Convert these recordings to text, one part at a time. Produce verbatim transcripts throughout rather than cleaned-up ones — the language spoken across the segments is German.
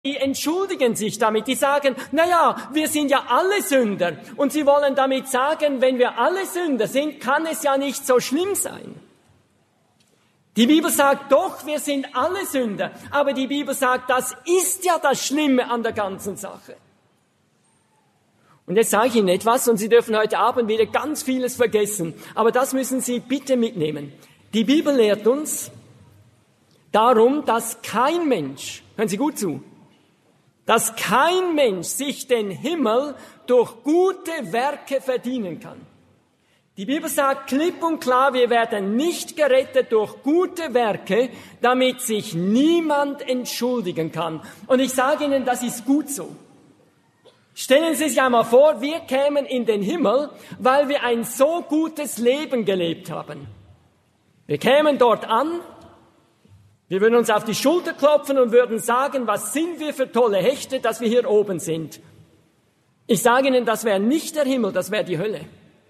Die entschuldigen sich damit, die sagen, na ja, wir sind ja alle Sünder. Und sie wollen damit sagen, wenn wir alle Sünder sind, kann es ja nicht so schlimm sein. Die Bibel sagt doch, wir sind alle Sünder. Aber die Bibel sagt, das ist ja das Schlimme an der ganzen Sache. Und jetzt sage ich Ihnen etwas, und Sie dürfen heute Abend wieder ganz vieles vergessen. Aber das müssen Sie bitte mitnehmen. Die Bibel lehrt uns darum, dass kein Mensch, hören Sie gut zu, dass kein Mensch sich den Himmel durch gute Werke verdienen kann. Die Bibel sagt klipp und klar, wir werden nicht gerettet durch gute Werke, damit sich niemand entschuldigen kann. Und ich sage Ihnen, das ist gut so. Stellen Sie sich einmal vor, wir kämen in den Himmel, weil wir ein so gutes Leben gelebt haben. Wir kämen dort an, wir würden uns auf die Schulter klopfen und würden sagen, was sind wir für tolle Hechte, dass wir hier oben sind. Ich sage Ihnen, das wäre nicht der Himmel, das wäre die Hölle.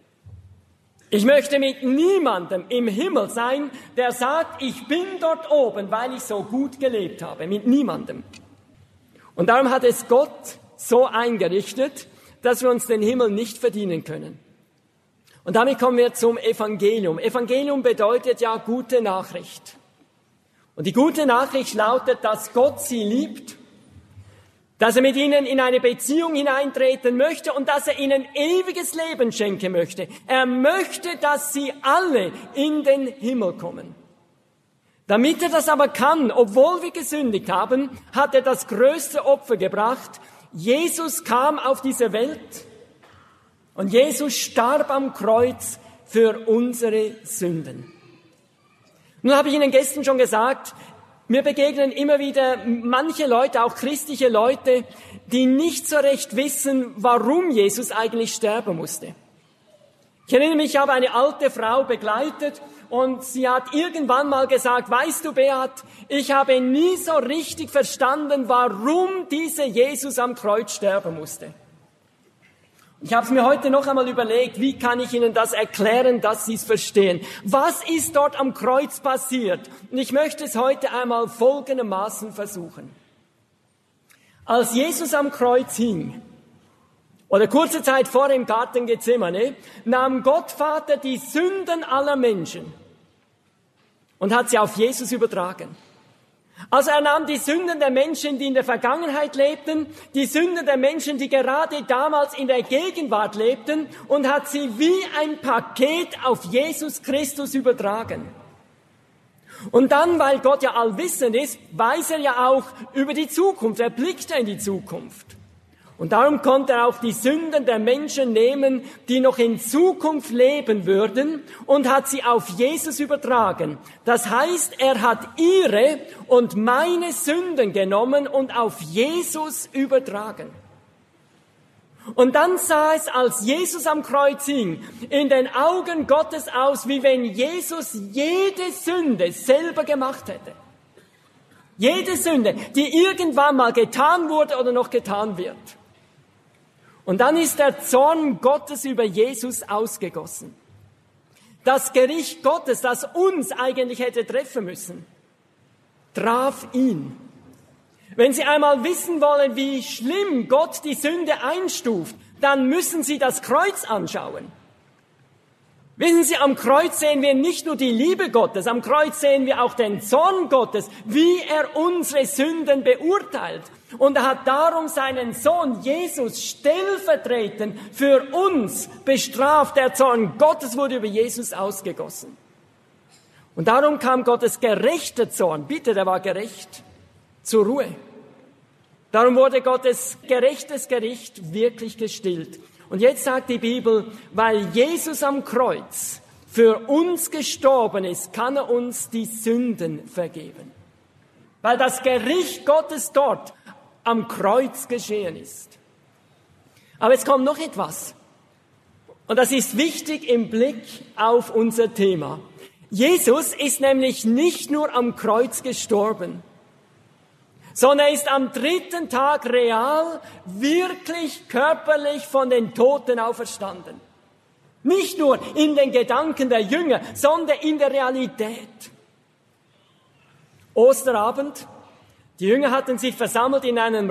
Ich möchte mit niemandem im Himmel sein, der sagt, ich bin dort oben, weil ich so gut gelebt habe. Mit niemandem. Und darum hat es Gott so eingerichtet, dass wir uns den Himmel nicht verdienen können. Und damit kommen wir zum Evangelium. Evangelium bedeutet ja gute Nachricht. Und die gute Nachricht lautet, dass Gott sie liebt, dass er mit ihnen in eine Beziehung hineintreten möchte und dass er ihnen ewiges Leben schenken möchte. Er möchte, dass sie alle in den Himmel kommen. Damit er das aber kann, obwohl wir gesündigt haben, hat er das größte Opfer gebracht. Jesus kam auf diese Welt und Jesus starb am Kreuz für unsere Sünden. Nun habe ich Ihnen gestern schon gesagt, mir begegnen immer wieder manche Leute, auch christliche Leute, die nicht so recht wissen, warum Jesus eigentlich sterben musste. Ich erinnere mich, ich habe eine alte Frau begleitet und sie hat irgendwann mal gesagt, weißt du, Beat, ich habe nie so richtig verstanden, warum dieser Jesus am Kreuz sterben musste. Ich habe es mir heute noch einmal überlegt, wie kann ich Ihnen das erklären, dass Sie es verstehen. Was ist dort am Kreuz passiert? Und ich möchte es heute einmal folgendermaßen versuchen. Als Jesus am Kreuz hing, oder kurze Zeit vor im Garten Gethsemane, nahm Gott Vater die Sünden aller Menschen und hat sie auf Jesus übertragen. Also er nahm die Sünden der Menschen, die in der Vergangenheit lebten, die Sünden der Menschen, die gerade damals in der Gegenwart lebten, und hat sie wie ein Paket auf Jesus Christus übertragen. Und dann, weil Gott ja allwissend ist, weiß er ja auch über die Zukunft, er blickt ja in die Zukunft. Und darum konnte er auch die Sünden der Menschen nehmen, die noch in Zukunft leben würden, und hat sie auf Jesus übertragen. Das heißt, er hat ihre und meine Sünden genommen und auf Jesus übertragen. Und dann sah es, als Jesus am Kreuz hing, in den Augen Gottes aus, wie wenn Jesus jede Sünde selber gemacht hätte. Jede Sünde, die irgendwann mal getan wurde oder noch getan wird. Und dann ist der Zorn Gottes über Jesus ausgegossen. Das Gericht Gottes, das uns eigentlich hätte treffen müssen, traf ihn. Wenn Sie einmal wissen wollen, wie schlimm Gott die Sünde einstuft, dann müssen Sie das Kreuz anschauen. Wissen Sie, am Kreuz sehen wir nicht nur die Liebe Gottes, am Kreuz sehen wir auch den Zorn Gottes, wie er unsere Sünden beurteilt. Und er hat darum seinen Sohn Jesus stellvertretend für uns bestraft. Der Zorn Gottes wurde über Jesus ausgegossen. Und darum kam Gottes gerechter Zorn, bitte, der war gerecht, zur Ruhe. Darum wurde Gottes gerechtes Gericht wirklich gestillt. Und jetzt sagt die Bibel, weil Jesus am Kreuz für uns gestorben ist, kann er uns die Sünden vergeben. Weil das Gericht Gottes dort am Kreuz geschehen ist. Aber es kommt noch etwas. Und das ist wichtig im Blick auf unser Thema. Jesus ist nämlich nicht nur am Kreuz gestorben, sondern er ist am dritten Tag real, wirklich körperlich von den Toten auferstanden. Nicht nur in den Gedanken der Jünger, sondern in der Realität. Osterabend, Die Jünger hatten sich versammelt in einem